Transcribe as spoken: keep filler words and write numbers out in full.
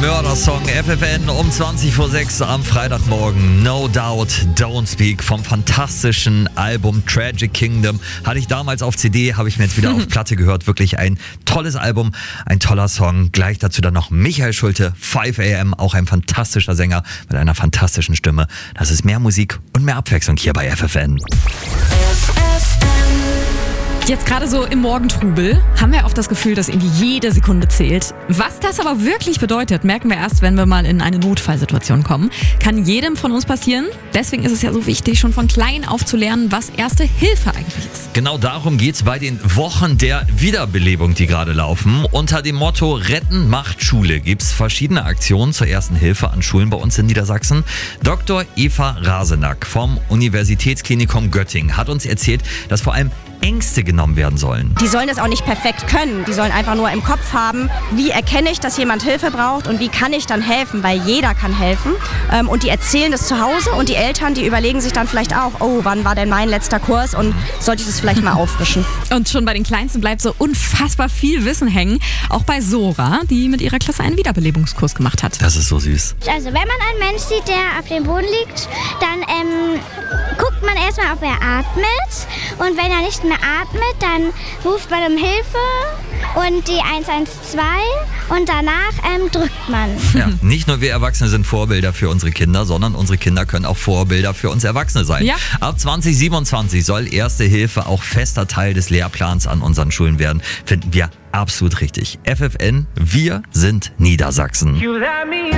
Mördersong F F N um zwanzig vor sechs am Freitagmorgen. No Doubt, Don't Speak vom fantastischen Album Tragic Kingdom. Hatte ich damals auf C D, habe ich mir jetzt wieder auf Platte gehört. Wirklich ein tolles Album, ein toller Song. Gleich dazu dann noch Michael Schulte, five a m, auch ein fantastischer Sänger mit einer fantastischen Stimme. Das ist mehr Musik und mehr Abwechslung hier bei F F N. Jetzt gerade so im Morgentrubel haben wir oft das Gefühl, dass irgendwie jede Sekunde zählt. Was das aber wirklich bedeutet, merken wir erst, wenn wir mal in eine Notfallsituation kommen. Kann jedem von uns passieren. Deswegen ist es ja so wichtig, schon von klein auf zu lernen, was Erste Hilfe eigentlich ist. Genau darum geht's bei den Wochen der Wiederbelebung, die gerade laufen. Unter dem Motto Retten macht Schule gibt's verschiedene Aktionen zur Ersten Hilfe an Schulen bei uns in Niedersachsen. Doktor Eva Rasenack vom Universitätsklinikum Göttingen hat uns erzählt, dass vor allem Ängste genommen werden sollen. Die sollen das auch nicht perfekt können. Die sollen einfach nur im Kopf haben, wie erkenne ich, dass jemand Hilfe braucht und wie kann ich dann helfen, weil jeder kann helfen. Und die erzählen das zu Hause und die Eltern, die überlegen sich dann vielleicht auch, oh, wann war denn mein letzter Kurs und sollte ich das vielleicht mal auffrischen. Und schon bei den Kleinsten bleibt so unfassbar viel Wissen hängen. Auch bei Sora, die mit ihrer Klasse einen Wiederbelebungskurs gemacht hat. Das ist so süß. Also wenn man einen Mensch sieht, der auf dem Boden liegt, dann ähm, guckt man erstmal, ob er atmet. Und wenn er nicht mehr atmet, dann ruft man um Hilfe und die eins eins zwei und danach ähm, drückt man. Ja, nicht nur wir Erwachsene sind Vorbilder für unsere Kinder, sondern unsere Kinder können auch Vorbilder für uns Erwachsene sein. Ja. Ab zwanzig siebenundzwanzig soll Erste Hilfe auch fester Teil des Lehrplans an unseren Schulen werden. Finden wir absolut richtig. F F N, wir sind Niedersachsen.